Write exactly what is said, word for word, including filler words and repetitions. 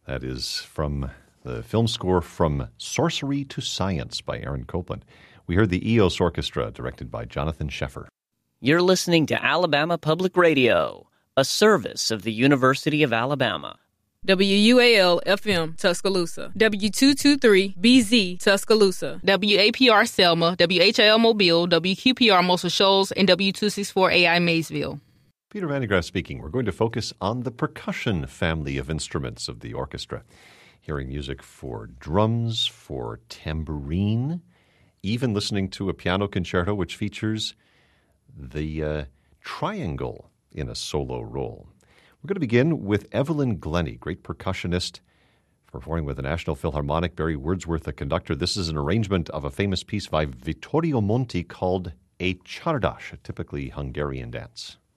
That is from the film score From Sorcery to Science by Aaron Copland. We heard the E O S Orchestra, directed by Jonathan Sheffer. You're listening to Alabama Public Radio, a service of the University of Alabama. W U A L F M Tuscaloosa, W two twenty-three B Z Tuscaloosa, W A P R Selma, W H L Mobile, W Q P R Muscle Shoals, and W two sixty-four A I Maysville. Peter Vandegraff speaking. We're going to focus on the percussion family of instruments of the orchestra, hearing music for drums, for tambourine, even listening to a piano concerto which features the uh, triangle in a solo role. We're going to begin with Evelyn Glennie, great percussionist, performing with the National Philharmonic, Barry Wordsworth, the conductor. This is an arrangement of a famous piece by Vittorio Monti called a Csardas, a typically Hungarian dance.